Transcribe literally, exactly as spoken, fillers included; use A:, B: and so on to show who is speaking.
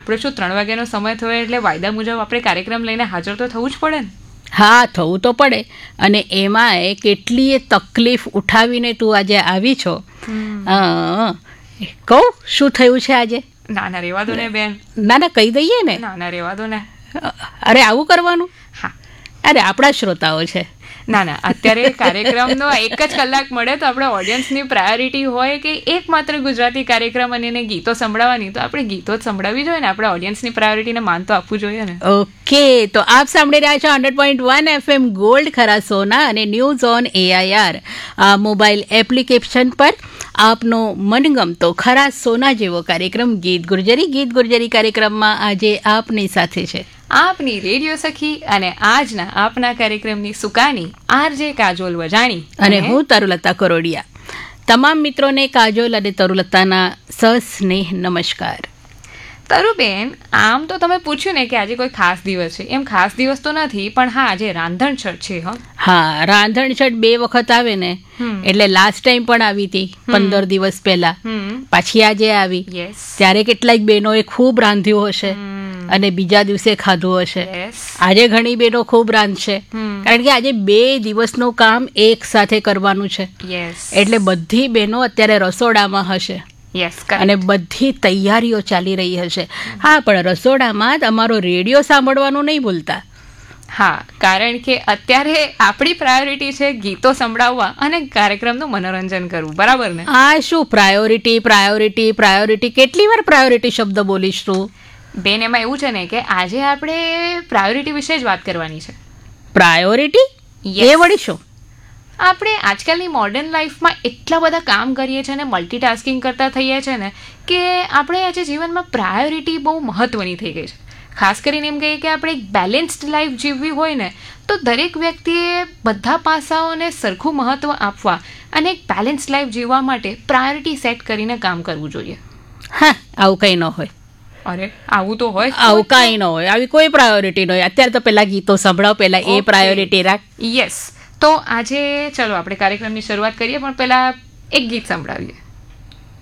A: આપણે શું ત્રણ વાગ્યાનો સમય થયો એટલે વાયદા મુજબ આપણે કાર્યક્રમ લઈને હાજર તો થવું જ પડે ને.
B: હા, થવું તો પડે. અને એમાંય કેટલીય તકલીફ ઉઠાવીને તું આજે આવી છો. કહું શું થયું છે આજે?
A: ના ના રેવા દો ને બેન.
B: ના ના કહી દઈએ ને.
A: ના ના રેવા દો ને.
B: અરે આવું કરવાનું?
A: હા.
B: અરે આપણા શ્રોતાઓ છે.
A: ના ના અત્યારે કાર્યક્રમનો એક જ કલાક મળે તો આપણે ઓડિયન્સની પ્રાયોરિટી હોય કે એકમાત્ર ગુજરાતી કાર્યક્રમ અને એને ગીતો સંભળાવવાની, તો આપણે ગીતો જ સંભળાવી જોઈએ ને. આપણે ઓડિયન્સની પ્રાયોરિટીને માન તો આપવું જોઈએ ને.
B: ઓકે, તો આપ સાંભળી રહ્યા છો hundred point one FM gold ખરા સોના અને ન્યૂઝ ઓન એઆઈઆર આ મોબાઈલ એપ્લિકેશન પર આપનો મનગમતો ખરા સોના જેવો કાર્યક્રમ ગીત ગુર્જરી. ગીત ગુર્જરી કાર્યક્રમમાં આજે આપની સાથે છે
A: આપની રેડિયો સખી અને આજના આપના કાર્યક્રમની સુકાની આરજે કાજોલ વજાણી
B: અને હું તરુલતા કરોડિયા. તમામ મિત્રોને કાજોલ અને તરુલતાના સસ્નેહ નમસ્કાર.
A: તરુબેન, આમ તો તમે પૂછ્યું ને કે આજે કોઈ ખાસ દિવસ છે. એમ ખાસ દિવસ તો નથી, પણ હા આજે રાંધણછઠ છે. હ
B: હા, રાંધણછઠ બે વખત આવે ને, એટલે લાસ્ટ ટાઈમ પણ આવી હતી પંદર દિવસ પહેલા, પાછી આજે આવી. ત્યારે કેટલાક બહેનોએ ખૂબ રાંધ્યું હશે અને બીજા દિવસે ખાધું હશે. આજે ઘણી બહેનો ખૂબ રાંધશે, કારણ કે આજે બે દિવસનું કામ એક સાથે કરવાનું છે. એટલે બધી બહેનો અત્યારે રસોડામાં હશે અને બધી તૈયારીઓ ચાલી રહી હશે. હા, પણ રસોડામાં જ અમારો રેડિયો સાંભળવાનું નહીં ભૂલતા.
A: હા, કારણ કે અત્યારે આપણી પ્રાયોરિટી છે ગીતો સંભળાવવા અને કાર્યક્રમનું મનોરંજન કરવું. બરાબર ને?
B: આ શું પ્રાયોરિટી પ્રાયોરિટી પ્રાયોરિટી કેટલી વાર પ્રાયોરિટી શબ્દ બોલીશ તું?
A: બેન, એમાં એવું છે ને કે આજે આપણે પ્રાયોરિટી વિશે જ વાત કરવાની છે.
B: પ્રાયોરિટી? એ વળી શું?
A: આપણે આજકાલની મોડર્ન લાઈફમાં એટલા બધા કામ કરીએ છીએ અને મલ્ટીટાસ્કિંગ કરતા થઈએ છીએ ને કે આપણે આજે જીવનમાં પ્રાયોરિટી બહુ મહત્ત્વની થઈ ગઈ છે. ખાસ કરીને એમ કહીએ કે આપણે એક બેલેન્સ્ડ લાઈફ જીવવી હોય ને તો દરેક વ્યક્તિએ બધા પાસાઓને સરખું મહત્ત્વ આપવા અને એક બેલેન્સ્ડ લાઈફ જીવવા માટે પ્રાયોરિટી સેટ કરીને કામ કરવું જોઈએ.
B: હા, આવું કંઈ ન હોય.
A: અરે આવું તો હોય.
B: આવું કાંઈ ન હોય. આવી કોઈ પ્રાયોરિટી ન હોય. અત્યારે તો પહેલાં ગીતો સંભળાવ, પહેલાં એ પ્રાયોરિટી રાખ.
A: યસ. તો આજે ચલો આપણે કાર્યક્રમની શરૂઆત કરીએ, પણ પહેલાં એક ગીત સંભળાવીએ.